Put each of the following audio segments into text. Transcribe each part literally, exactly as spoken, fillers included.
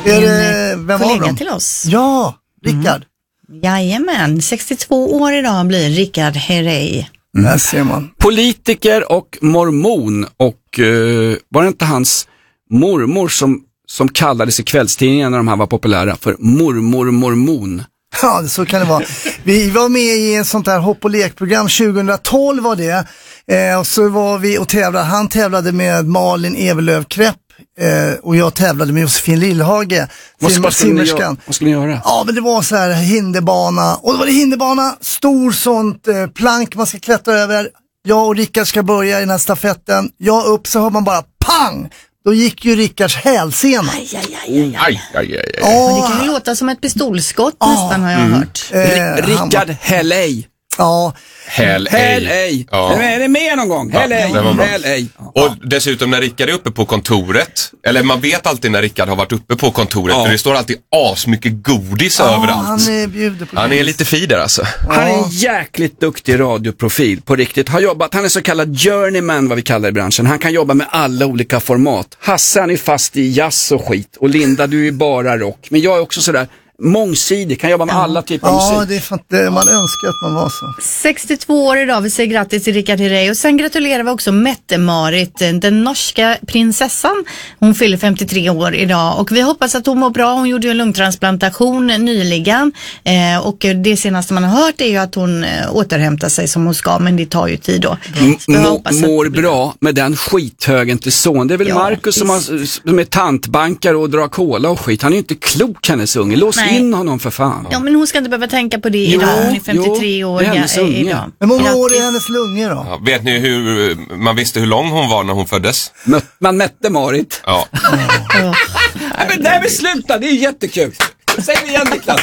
Är det, vem kollega var de? till oss. Ja, Rickard. Mm. Jajamän, sextiotvå år idag blir Rickard Herrey. Mm. Där ser man. Politiker och mormon, och uh, var det inte hans mormor som, som kallades i kvällstidningen när de här var populära för mormor mormon? Ja, så kan det vara. Vi var med i ett sånt här hopp- och lekprogram tjugohundratolv var det. Eh, och så var vi och tävlade. Han tävlade med Malin Evelöv-Krepp. Eh, och jag tävlade med Josefin Lillhage. Vad, vad, skulle ni göra? vad skulle ni göra? Ja, men det var så här hinderbana. Och då var det hinderbana, stor sånt eh, plank man ska klättra över. Jag och Rickard ska börja i den här stafetten. Jag upp, så hör man bara pang! Då gick ju Rickards hälsena. Aj, aj, aj, aj, aj. Aj, aj, aj, aj. Ja, Och det kan ju låta som ett pistolskott Ja. nästan, har jag Mm. hört. eh, R- Rickard Helley. Ja, Hell Hell ej. ej. Ja. Är det med någon gång? Ja, Hell ej. det var bra. Hell ej. Och dessutom när Rickard är uppe på kontoret, eller man vet alltid när Rickard har varit uppe på kontoret, Ja. för det står alltid asmycket godis ja överallt. han är bjuder på Han är det. lite fider alltså. Han är en jäkligt duktig radioprofil på riktigt. Har jobbat, han är så kallad journeyman, vad vi kallar det i branschen. Han kan jobba med alla olika format. Hasse, han är fast i jazz och skit. Och Linda, du är bara rock. Men jag är också sådär mångsidig, kan jobba med alla typer av Ja, musik. det är fan, det, man önskar att man var så. sextiotvå år idag, vi säger grattis till Rickard Herrey. Och sen gratulerar vi också Mette-Marit, den norska prinsessan. Hon fyller femtiotre år idag och vi hoppas att hon mår bra. Hon gjorde ju en lungtransplantation nyligen eh, och det senaste man har hört är ju att hon eh, återhämtar sig som hon ska, men det tar ju tid då. M- Så jag må- hoppas att mår det blir bra med den skithögen till son. Det är väl Ja, Marcus som, har, som är tantbankar och drar cola och skit. Han är ju inte klok, hennes unge. Lås Nej. in honom för fan. Ja, men hon ska inte behöva tänka på det Jo, idag. Hon är femtiotre jo, år det är hennes ga- unge. idag. Men många år är Grattis. hennes lungor då? Ja, vet ni hur man visste hur lång hon var när hon föddes? Mö- Man mätte Marit. Ja. Ja. Nej, men nej, men sluta, det är jättekul. Säg det igen, Niklas.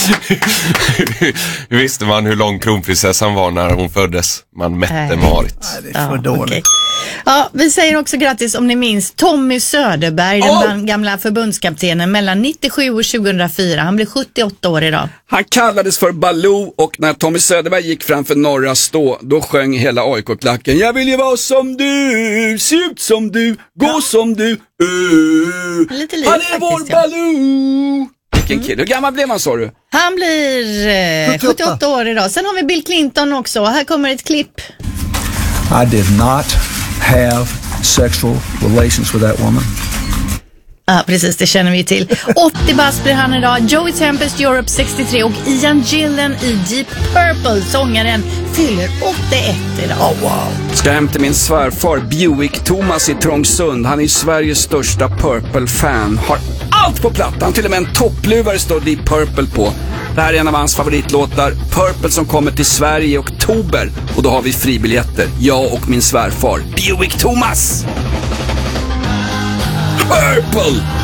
Hur visste man hur lång kronprinsessan var när hon föddes? Man mätte Nej. Marit. Nej, det är för Ja, dåligt. okej. Ja, vi säger också grattis om ni minns Tommy Söderberg, den Åh! ban- gamla förbundskaptenen mellan nittiosju och tjugohundrafyra. Han blir sjuttioåtta år idag. Han kallades för Baloo och när Tommy Söderberg gick framför Norra Stå, då sjöng hela A I K-klacken: jag vill ju vara som du, se ut som du, gå som du. Uh. Lite likt Han är faktiskt, vår ja. Baloo. Vilken kille. Hur gammal blev han, sa du? Han blir eh, sjuttioåtta. sjuttioåtta år idag. Sen har vi Bill Clinton också. Här kommer ett klipp. I did not have sexual relations with that woman. Ja, precis, det känner vi till. åttio bast blir han idag. Joey Tempest, Europe sextiotre och Ian Gillan i Deep Purple, sångaren, fyller åttioett idag. Oh, wow. Ska hem till min svärfar Buick Thomas i Trångsund. Han är Sveriges största Purple-fan. Har allt på plattan, till och med en toppluvare står Deep Purple på. Det här är en av hans favoritlåtar, Purple, som kommer till Sverige i oktober. Och då har vi fribiljetter, jag och min svärfar Buick Thomas. Purple!